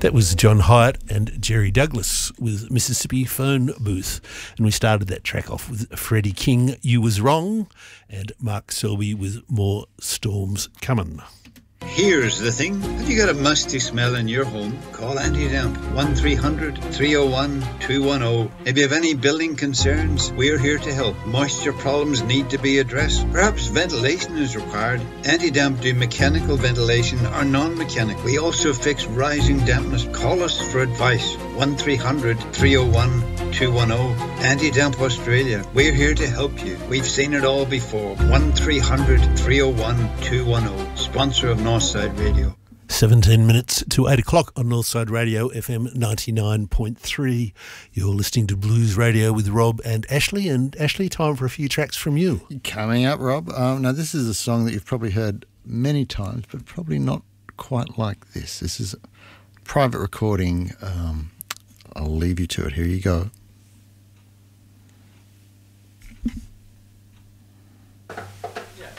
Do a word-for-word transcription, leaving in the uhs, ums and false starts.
That was John Hyatt and Jerry Douglas with Mississippi Phone Booth. And we started that track off with Freddie King, You Was Wrong, and Mark Selby with More Storms Comin'. Here's the thing. Have you got a musty smell in your home? Call Anti-Damp, one three hundred, three oh one, two one oh. If you have any building concerns, we're here to help. Moisture problems need to be addressed. Perhaps ventilation is required. Anti-Damp do mechanical ventilation or non-mechanical. We also fix rising dampness. Call us for advice. one three hundred, three oh one, two one oh. Anti-Damp Australia. We're here to help you. We've seen it all before. one three hundred, three oh one, two one oh. Sponsor of Northside Radio. seventeen minutes to eight o'clock on Northside Radio, F M ninety-nine point three. You're listening to Blues Radio with Rob and Ashley. And Ashley, time for a few tracks from you. Coming up, Rob. Um, now, this is a song that you've probably heard many times, but probably not quite like this. This is a private recording. Um, I'll leave you to it. Here you go.